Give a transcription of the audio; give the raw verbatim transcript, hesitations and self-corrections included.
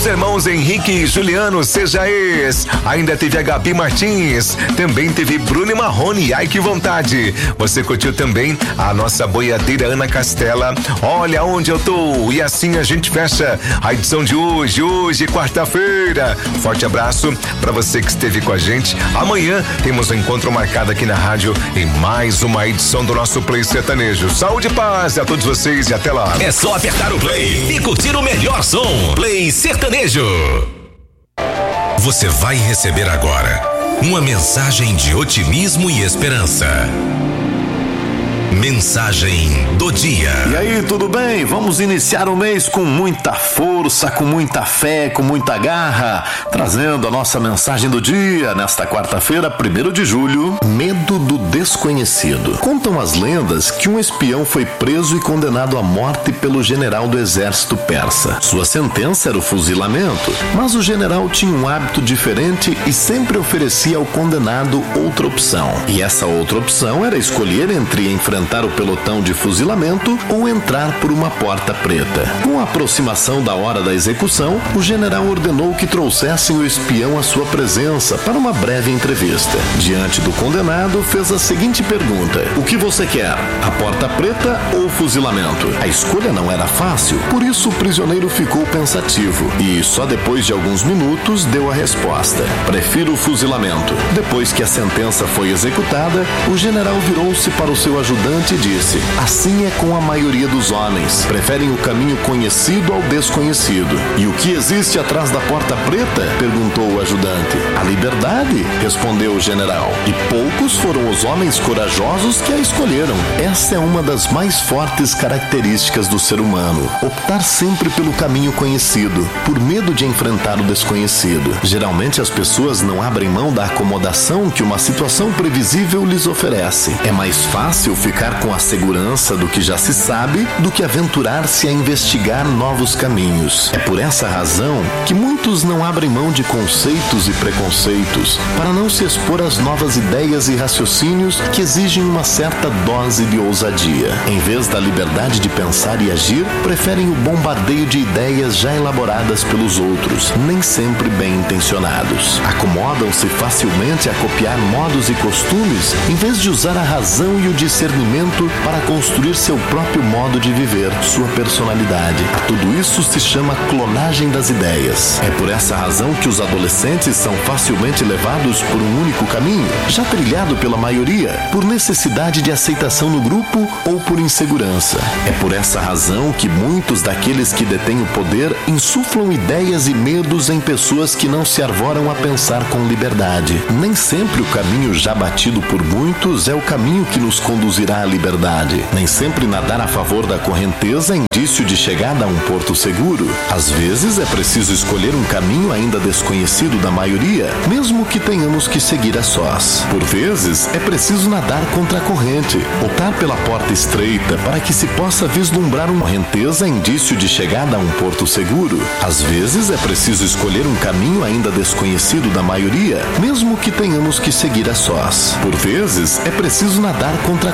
Os irmãos Henrique e Juliano, seja ex. Ainda teve a Gabi Martins. Também teve Bruno e Marrone, ai que vontade. Você curtiu também a nossa boiadeira Ana Castela. Olha onde eu tô. E assim a gente fecha a edição de hoje, hoje, quarta-feira. Forte abraço para você que esteve com a gente. Amanhã temos um encontro marcado aqui na rádio em mais uma edição do nosso Play Sertanejo. Saúde e paz a todos vocês e até lá. É só apertar o play e curtir o melhor som. Play Sertanejo. Você vai receber agora uma mensagem de otimismo e esperança. Mensagem do dia. E aí, tudo bem? Vamos iniciar o mês com muita força, com muita fé, com muita garra, trazendo a nossa mensagem do dia nesta quarta-feira, primeiro de julho. Medo do desconhecido. Contam as lendas que um espião foi preso e condenado à morte pelo general do exército persa. Sua sentença era o fuzilamento, mas o general tinha um hábito diferente e sempre oferecia ao condenado outra opção. E essa outra opção era escolher entre enfrentar o pelotão de fuzilamento ou entrar por uma porta preta. Com a aproximação da hora da execução, o general ordenou que trouxessem o espião à sua presença para uma breve entrevista. Diante do condenado, fez a seguinte pergunta: o que você quer? A porta preta ou o fuzilamento? A escolha não era fácil, por isso o prisioneiro ficou pensativo e só depois de alguns minutos deu a resposta: prefiro o fuzilamento. Depois que a sentença foi executada, o general virou-se para o seu ajudante e disse: assim é com a maioria dos homens, preferem o caminho conhecido ao desconhecido. E o que existe atrás da porta preta? Perguntou o ajudante. A liberdade, respondeu o general. E poucos foram os homens corajosos que a escolheram. Essa é uma das mais fortes características do ser humano: optar sempre pelo caminho conhecido, por medo de enfrentar o desconhecido. Geralmente as pessoas não abrem mão da acomodação que uma situação previsível lhes oferece. É mais fácil ficar com a segurança do que já se sabe do que aventurar-se a investigar novos caminhos. É por essa razão que muitos não abrem mão de conceitos e preconceitos para não se expor às novas ideias e raciocínios que exigem uma certa dose de ousadia. Em vez da liberdade de pensar e agir, preferem o bombardeio de ideias já elaboradas pelos outros, nem sempre bem intencionados. Acomodam-se facilmente a copiar modos e costumes em vez de usar a razão e o discernimento para construir seu próprio modo de viver, sua personalidade. A tudo isso se chama clonagem das ideias. É por essa razão que os adolescentes são facilmente levados por um único caminho, já trilhado pela maioria, por necessidade de aceitação no grupo ou por insegurança. É por essa razão que muitos daqueles que detêm o poder insuflam ideias e medos em pessoas que não se arvoram a pensar com liberdade. Nem sempre o caminho já batido por muitos é o caminho que nos conduzirá à liberdade. Nem sempre nadar a favor da correnteza é indício de chegada a um porto seguro. Às vezes é preciso escolher um caminho ainda desconhecido da maioria, mesmo que tenhamos que seguir a sós. Por vezes é preciso nadar contra a corrente, optar pela porta estreita para que se possa vislumbrar uma correnteza é indício de chegada a um porto seguro. Às vezes é preciso escolher um caminho ainda desconhecido da maioria, mesmo que tenhamos que seguir a sós. Por vezes é preciso nadar contra a